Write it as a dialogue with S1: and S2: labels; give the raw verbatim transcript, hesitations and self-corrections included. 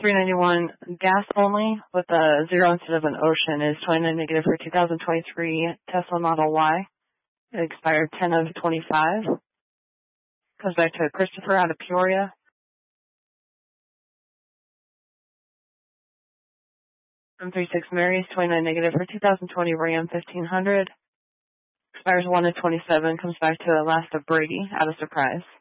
S1: three ninety-one gas only with a zero instead of an ocean is twenty-nine negative for two thousand twenty-three Tesla Model Y. It expired ten of twenty-five. Comes back to Christopher out of Peoria. one thirty-six Mary's twenty-nine negative for two thousand twenty Ram fifteen hundred. Expires one of twenty-seven. Comes back to the last of Brady out of Surprise.